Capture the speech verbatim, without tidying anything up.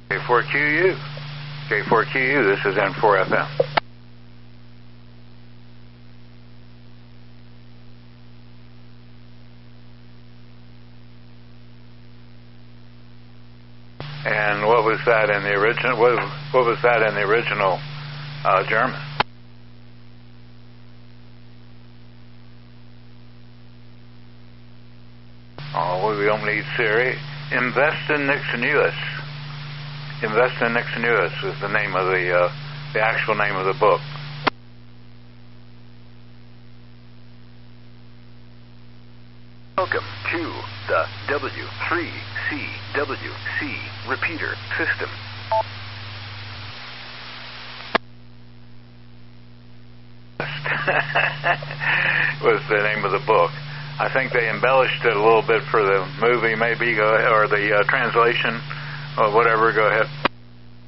K four Q U. K four Q U, this is N four F M. And what was that in the original? What, what was that in the original uh, German? Oh, we don't need Siri. Invest in Nixon U S. Invest in Nixon U S is the name of the uh, the actual name of the book. Welcome to the W three C W C repeater system. Was the name of the book. I think they embellished it a little bit for the movie, maybe, go, or the uh, translation, or whatever. Go ahead.